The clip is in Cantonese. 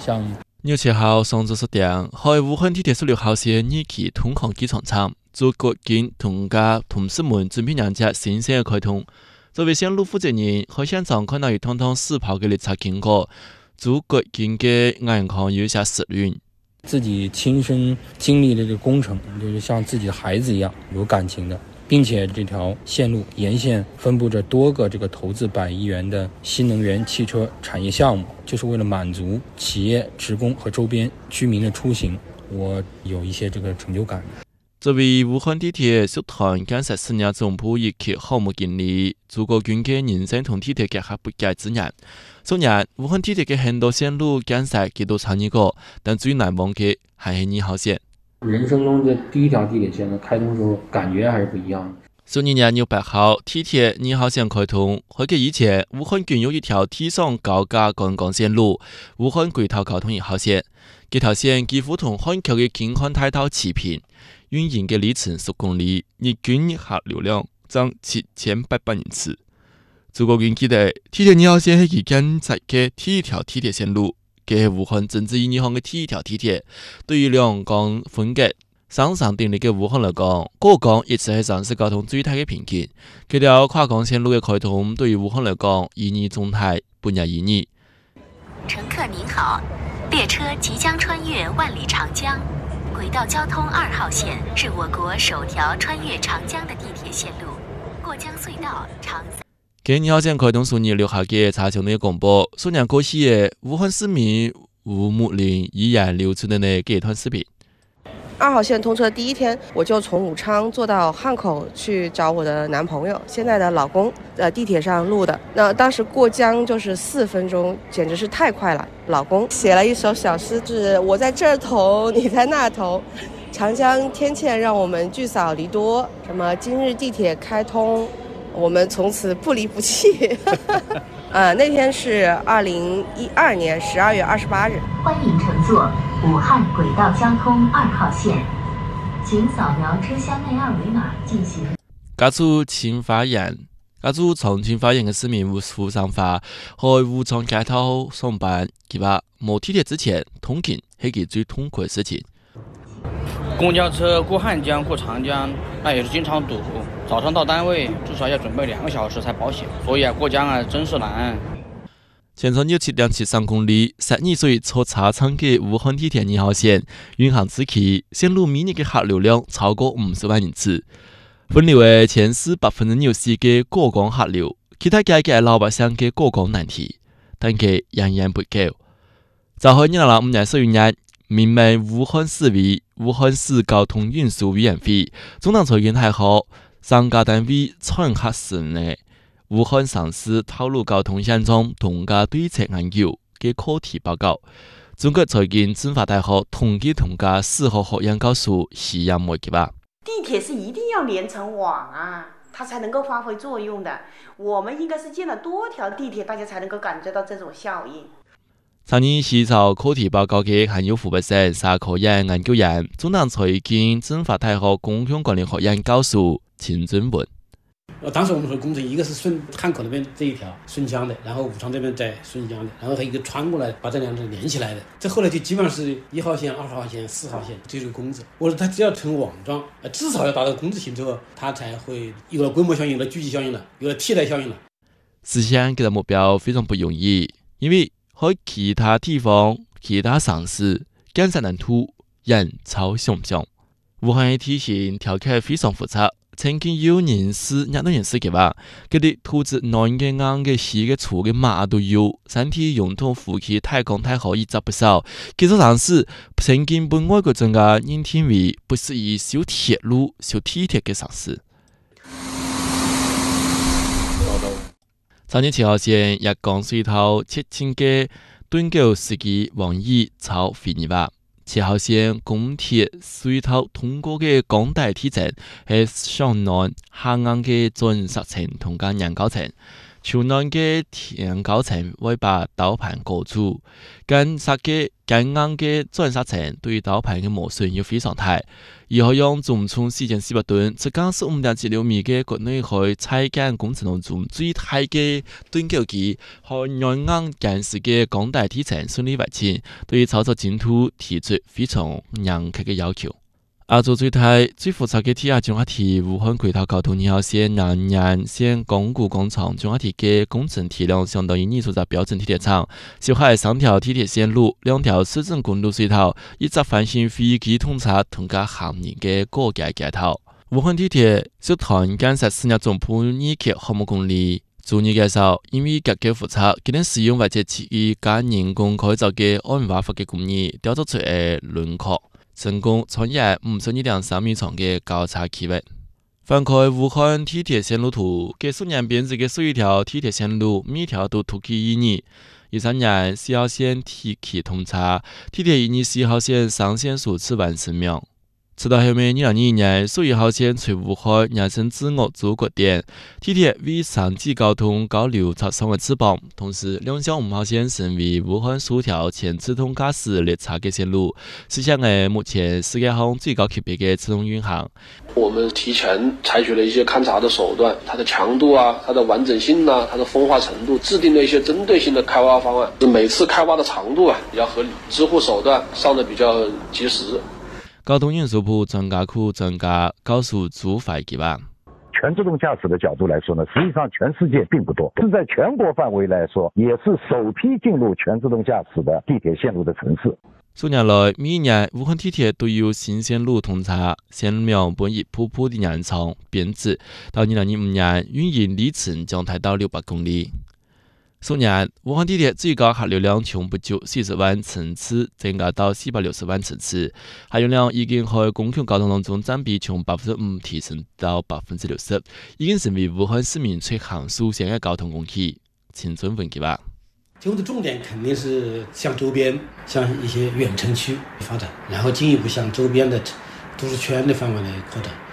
项目。 6号上晝10點，喺武漢地鐵16號線二期通航機場站，駐國境同事們準備迎接新線嘅開通。作為線路負責人，喺現場看到一趟趟試跑嘅列車經過，駐國境嘅眼眶有些濕潤。 自己親身經歷這個工程，就是像自己的孩子一樣有感情的，並且這條線路沿線分佈着多個這個投資100億元的新能源汽車產業項目，就是為了滿足企業職工和周邊居民的出行，我有一些這個成就感。 作為武漢地鐵集團建設事業總部一期項目經理，駐國境嘅人生同地鐵結合不解之人。昨年武漢地鐵嘅很多線路建設佢都參與過，但最難忘嘅還係2號線。 人生中的第一條地鐵線的開通時候，感覺還是不一樣的。 12年6號地鐵2號線開通，喺佢以前，武漢僅有一條地上高架幹幹線路——武漢軌道交通1號線。這條線幾乎同漢橋嘅京漢大道齊平，運營嘅里程10公里，日均日客流量增7800人次。駐國境記得，地鐵2號線係佢建設嘅第一條地鐵線路，佢係武漢政治意義上嘅第一條地鐵。對於兩江分隔三省鼎立嘅武漢來講，過江一直係城市交通最大嘅瓶頸。佢條跨江線路嘅開通，對於武漢來講意義重大，本日意義。 乘客您好，列車即將穿越萬里長江，軌道交通2號線是我國首條穿越長江的地鐵線路，過江隧道長。 佢2號線開通數年6號嘅查詢嘅廣播，數年過去嘅武漢市民吳木林依然流出的呢這段視頻。 2號線通車第一天，我就從武昌坐到漢口去找我的男朋友，現在的老公，地鐵上錄的。那當時過江就是4分鐘，簡直是太快了。老公寫了一首小詩，就是我在這頭，你在那頭，長江天塹讓我們聚少離多。什麼今日地鐵開通，我們從此不離不棄。那天是2012年12月28日。 歡迎乘坐武漢軌道交通2號線，請掃描車廂內二維碼進行。 家住清華園嘅市民胡尚華，喺武昌街頭上班，佢話冇地鐵之前通勤係佢最痛苦嘅事情。 公交車過漢江、過長江，那也是經常堵。早上到單位至少要準備2個小時才保險，所以過江真是難。 全長672.73公里，12歲坐車乘嘅武漢地鐵2號線，運行至期，線路每日嘅客流量超過50萬人次，分流嘅前4百分之90嘅過江客流，其他解決老百姓嘅過江難題，但佢仍然不夠。就喺2005年11月，命名武漢市為武漢市交通運輸委員會，總統裁員係後，省家單位採核市內武漢省市道路交通現狀同價對策研究嘅課題報告。中國財經政法大學統計同價4號學院教授徐陽梅話： 地鐵是一定要連成網啊，它才能夠發揮作用的。我們應該是建了多條地鐵，大家才能夠感覺到這種效應。 參與起草課題報告嘅還有湖北省社科院研究員、中南財經政法大學公共管理學院教授秦尊文。 當時我們說工程一個是順漢口那邊這一條順江的，然後武昌這邊再順江的，然後它一個穿過來把這兩者連起來的。這後來就基本上是1號線、2號線、4號線這個工字。我說它只要成網狀，至少要達到工字性之後，它才會有了規模效應、有了聚集效應了、有了替代效應了。 實現這個目標非常不容易，因為喺其他地方、其他城市建設難度遠超想象。武漢嘅地形條件非常複雜。曾經有人士嘅話，佢哋土質軟嘅、硬嘅、細嘅、粗嘅，乜都有。身體用途呼吸太空太好，一雜不少。幾座城市曾經被外國專家認定為不適宜修鐵路、修地鐵嘅城市。3年7號線日江隧道設置嘅敦狗司機王毅超肥尼話。7號線公鐵隧道通過嘅港大地層係上南下硬嘅鑽石層同間人工層， 朝南嘅田高层會把刀盤裹住，緊硬嘅鑽砂層對刀盤嘅磨損要非常大，而可用總重4400噸，即係15.76米嘅國內海採鋼工程當中最大嘅盾構機，和軟硬緊實嘅鋼帶體層順利完成，對操作精度提出非常嚴格嘅要求。亞洲最大、最複雜嘅鐵路綜合體武漢軌道交通2號線南延線江固工廠綜合體嘅工程體量相當於擬塑造標準鐵廠，小海3條地鐵線路、2條市政公路隧道，以及翻新飛機通車同加行人嘅過界街頭。武漢地鐵集團建設4年總鋪2期項目公里。專業介紹，因為結構複雜，佢哋使用或者設計加人工改造嘅按瓦法嘅工藝，雕琢出嘅輪廓。成功創業52.3米長嘅交叉企劃。翻開武漢地鐵線路圖，嘅數年編制嘅11條地鐵線路，每條都突起1年。13年4號線提期通車，地鐵124號線上線數次完成秒。直到後面2021年11號線隨武漢延伸至鄂州國電，地鐵為3級交通高流插上嘅翅膀，同時2小5號線成為武漢首條全自動駕駛列車嘅線路，實現了目前世界上最高級別嘅自動運行。 我們提前採取了一些勘察的手段，它的強度啊，它的完整性啊，它的風化程度，制定了一些針對性的開挖方案。每次開挖的長度啊比較合理，支護手段上得比較及時。 交通運輸部專家庫專家告訴朱發計劃， 全自動駕駛的角度來說呢，實際上全世界並不多，是在全國範圍來說，也是首批進入全自動駕駛的地鐵線路的城市。 數年來，每年武漢地鐵都有新線路通車，線苗本已瀑布的延長編制，到2025年運營里程將達到600公里。數年，武漢地鐵最高客流量從不足40萬乘次增加到460萬乘次，客流量已經喺公共交通當中佔比從5%提升到60%，已經成為武漢市民最行舒適嘅交通工具。青春文計劃， 今後的重點肯定是向周邊、向一些遠程區發展，然後進一步向周邊的都市圈的範圍來擴展。